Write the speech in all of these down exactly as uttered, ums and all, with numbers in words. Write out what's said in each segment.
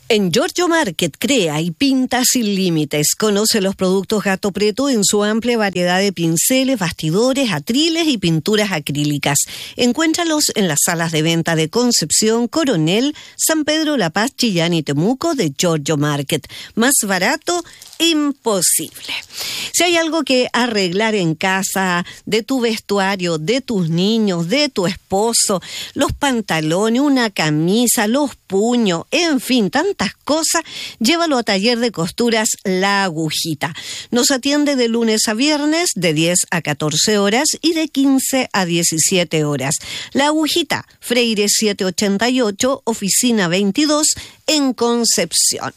En Giorgio Market crea y pinta sin límites. Conoce los productos Gato Preto en su amplia variedad de pinceles, bastidores, atriles y pinturas acrílicas. Encuéntralos en las salas de venta de Concepción, Coronel, San Pedro, La Paz, Chillán y Temuco de Giorgio Market. Más barato, imposible. Si hay algo que arreglar en casa, de tu vestuario, de tus niños, de tu esposo, los pantalones, una camisa, los puños, en fin, tantas cosas, llévalo a Taller de Costuras La Agujita. Nos atiende de lunes a viernes de diez a catorce horas y de quince a diecisiete horas. La Agujita, Freire setecientos ochenta y ocho, oficina veintidós, en Concepción.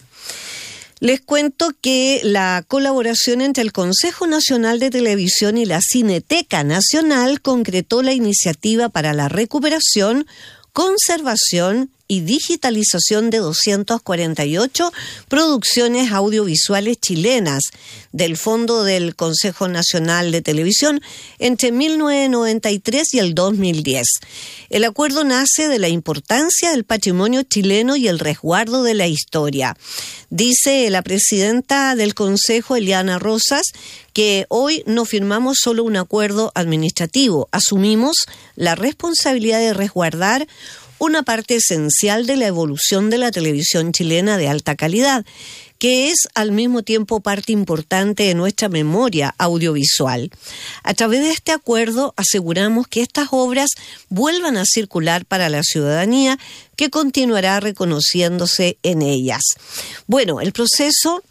Les cuento que la colaboración entre el Consejo Nacional de Televisión y la Cineteca Nacional concretó la iniciativa para la recuperación, conservación y digitalización de doscientas cuarenta y ocho producciones audiovisuales chilenas del Fondo del Consejo Nacional de Televisión entre mil novecientos noventa y tres y el dos mil diez. El acuerdo nace de la importancia del patrimonio chileno y el resguardo de la historia. Dice la presidenta del Consejo, Eliana Rosas, que hoy no firmamos solo un acuerdo administrativo, asumimos la responsabilidad de resguardar una parte esencial de la evolución de la televisión chilena de alta calidad, que es al mismo tiempo parte importante de nuestra memoria audiovisual. A través de este acuerdo aseguramos que estas obras vuelvan a circular para la ciudadanía, que continuará reconociéndose en ellas. Bueno, el proceso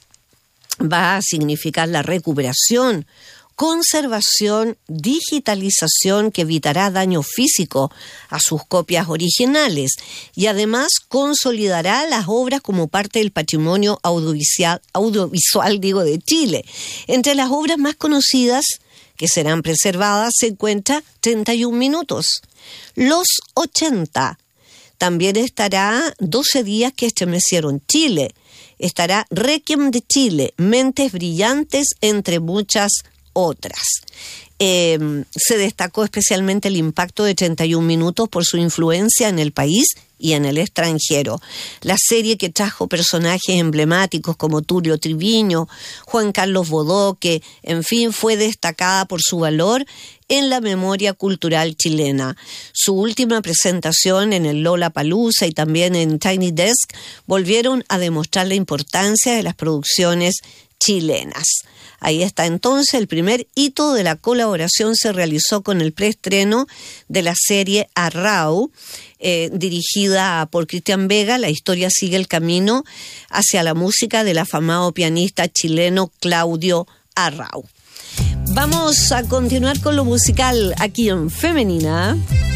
va a significar la recuperación, conservación, digitalización que evitará daño físico a sus copias originales y además consolidará las obras como parte del patrimonio audiovisual, audiovisual digo, de Chile. Entre las obras más conocidas que serán preservadas se encuentra treinta y un minutos, Los ochenta. También estará doce días que estremecieron Chile. Estará Requiem de Chile, Mentes Brillantes, entre muchas otras. Eh, se destacó especialmente el impacto de treinta y un minutos por su influencia en el país y en el extranjero. La serie que trajo personajes emblemáticos como Tulio Triviño, Juan Carlos Bodoque, en fin, fue destacada por su valor en la memoria cultural chilena. Su última presentación en el Lollapalooza y también en Tiny Desk volvieron a demostrar la importancia de las producciones chilenas. Ahí está entonces el primer hito de la colaboración, se realizó con el preestreno de la serie Arrau, eh, dirigida por Cristian Vega. La historia sigue el camino hacia la música del afamado pianista chileno Claudio Arrau. Vamos a continuar con lo musical aquí en Femenina.